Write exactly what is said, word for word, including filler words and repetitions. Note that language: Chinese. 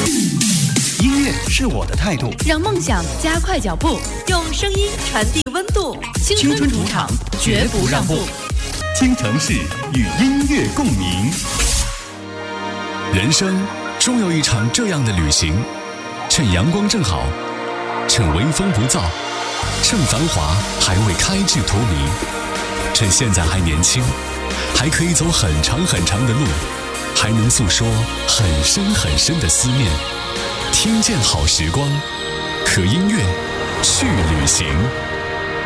音乐是我的态度， 让梦想加快脚步，用声音传递温度。青春主场，绝不让步。 听城市与音乐共鸣。 人生终有一场这样的旅行，趁阳光正好，趁微风不燥，趁繁华还未开至荼蘼，趁现在还年轻，还可以走很长很长的路，还能诉说很深很深的思念。听见好时光，和音乐去旅行。